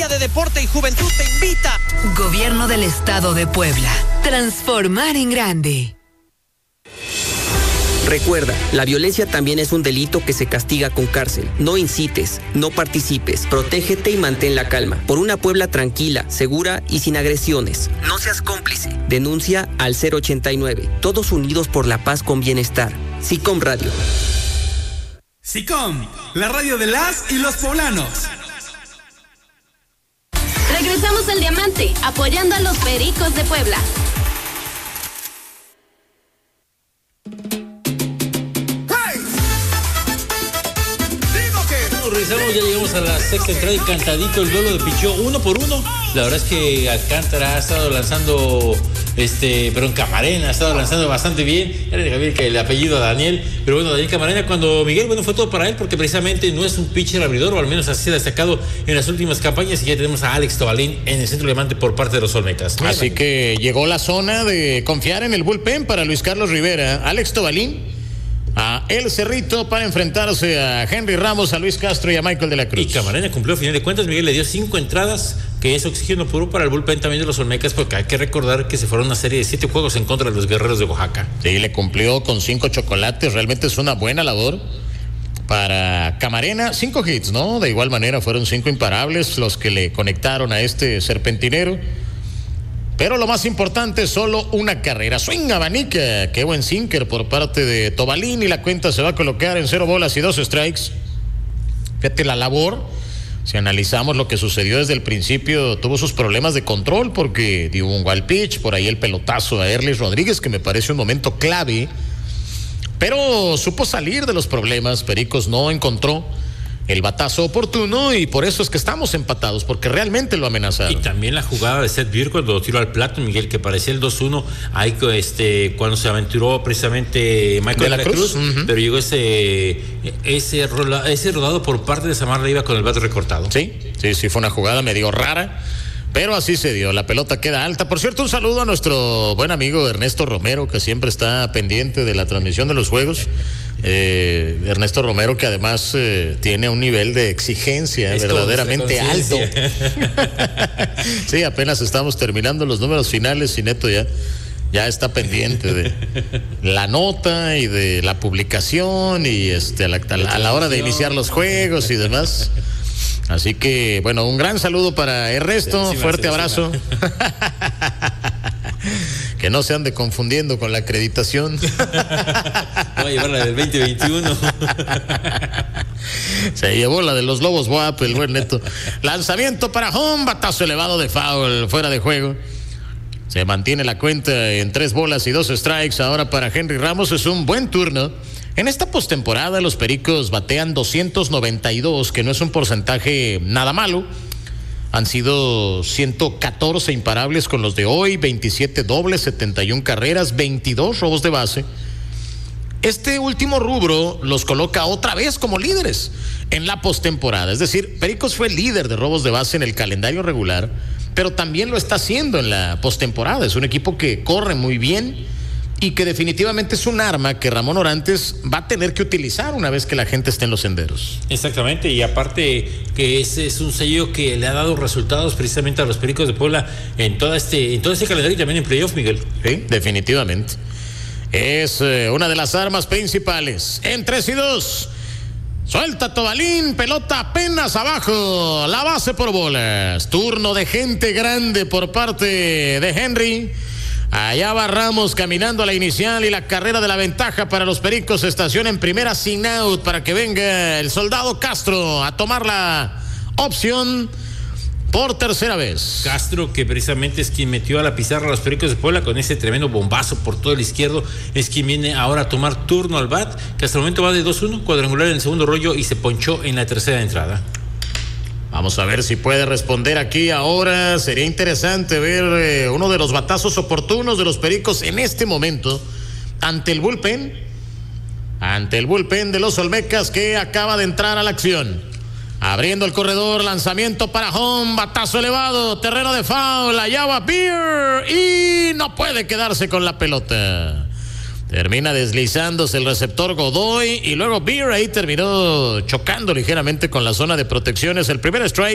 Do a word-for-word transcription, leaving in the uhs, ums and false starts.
de Deporte y Juventud te invita. Gobierno del Estado de Puebla. Transformar en grande. Recuerda, la violencia también es un delito que se castiga con cárcel. No incites, no participes, protégete y mantén la calma. Por una Puebla tranquila, segura y sin agresiones. No seas cómplice. Denuncia al cero ochenta y nueve. Todos unidos por la paz con bienestar. SICOM Radio. SICOM, la radio de las y los poblanos. Regresamos al Diamante, apoyando a los Pericos de Puebla. Regresamos, ya llegamos a la sexta entrada y cantadito el duelo de picheo uno por uno. La verdad es que Alcántara ha estado lanzando, este, perdón, Camarena ha estado lanzando bastante bien. Ya le dejé que el apellido a Daniel, pero bueno, Daniel Camarena, cuando Miguel, bueno, fue todo para él porque precisamente no es un pitcher abridor, o al menos así se ha destacado en las últimas campañas, y ya tenemos a Alex Tobalín en el centro de diamante por parte de los Olmecas. Así que llegó la zona de confiar en el bullpen para Luis Carlos Rivera. Alex Tobalín a El Cerrito para enfrentarse a Henry Ramos, a Luis Castro y a Michael de la Cruz. Y Camarena cumplió a final de cuentas. Miguel le dio cinco entradas, que es oxígeno puro para el bullpen también de los Olmecas, porque hay que recordar que se fueron una serie de siete juegos en contra de los Guerreros de Oaxaca. Sí, le cumplió con cinco chocolates. Realmente es una buena labor para Camarena. Cinco hits, ¿no? De igual manera fueron cinco imparables los que le conectaron a este serpentinero. Pero lo más importante, solo una carrera. Swing abanica, qué buen sinker por parte de Tobalín, y la cuenta se va a colocar en cero bolas y dos strikes. Fíjate la labor. Si analizamos lo que sucedió desde el principio, tuvo sus problemas de control porque dio un wild pitch, por ahí el pelotazo a Erlis Rodríguez, que me parece un momento clave. Pero supo salir de los problemas. Pericos no encontró el batazo oportuno y por eso es que estamos empatados, porque realmente lo amenazaron. Y también la jugada de Seth Beer cuando tiró al plato, Miguel, que parecía el dos uno, ahí este, cuando se aventuró precisamente Michael de la, de la Cruz, Cruz uh-huh. Pero llegó ese ese, rola, ese rodado por parte de Samar Leiva con el bate recortado. Sí, sí, sí, fue una jugada medio rara, pero así se dio. La pelota queda alta. Por cierto, un saludo a nuestro buen amigo Ernesto Romero, que siempre está pendiente de la transmisión de los juegos. Eh, Ernesto Romero, que además eh, tiene un nivel de exigencia es verdaderamente alto. Sí, apenas estamos terminando los números finales y Neto ya, ya está pendiente de la nota y de la publicación y este a la, a la, a la hora de iniciar los juegos y demás. Así que, bueno, un gran saludo para Ernesto, encima, fuerte abrazo. Que no se ande confundiendo con la acreditación. Voy a llevar la del veinte veintiuno. Se llevó la de los Lobos W A P, el buen Neto. Lanzamiento para home, batazo elevado de foul, fuera de juego. Se mantiene la cuenta en tres bolas y dos strikes. Ahora para Henry Ramos es un buen turno. En esta postemporada los Pericos batean doscientos noventa y dos, que no es un porcentaje nada malo. Han sido ciento catorce imparables con los de hoy, veintisiete dobles, setenta y una carreras, veintidós robos de base. Este último rubro los coloca otra vez como líderes en la postemporada. Es decir, Pericos fue líder de robos de base en el calendario regular, pero también lo está haciendo en la postemporada. Es un equipo que corre muy bien y que definitivamente es un arma que Ramón Orantes va a tener que utilizar una vez que la gente esté en los senderos. Exactamente, y aparte que ese es un sello que le ha dado resultados precisamente a los Pericos de Puebla en todo este, en todo este calendario y también en playoff, Miguel. Sí, definitivamente. Es eh, una de las armas principales. En tres y dos. Suelta Tobalín, pelota apenas abajo, la base por bolas. Turno de gente grande por parte de Henry. Allá va Ramos caminando a la inicial y la carrera de la ventaja para los Pericos se estaciona en primera sin out para que venga el soldado Castro a tomar la opción por tercera vez. Castro, que precisamente es quien metió a la pizarra a los Pericos de Puebla con ese tremendo bombazo por todo el izquierdo, es quien viene ahora a tomar turno al bat, que hasta el momento va de dos uno, cuadrangular en el segundo rollo y se ponchó en la tercera entrada. Vamos a ver si puede responder aquí ahora. Sería interesante ver eh, uno de los batazos oportunos de los Pericos en este momento ante el bullpen, ante el bullpen de los Olmecas, que acaba de entrar a la acción. Abriendo el corredor, lanzamiento para home, batazo elevado, terreno de foul, allá va Beer y no puede quedarse con la pelota. Termina deslizándose el receptor Godoy y luego Beer ahí terminó chocando ligeramente con la zona de protecciones. El primer strike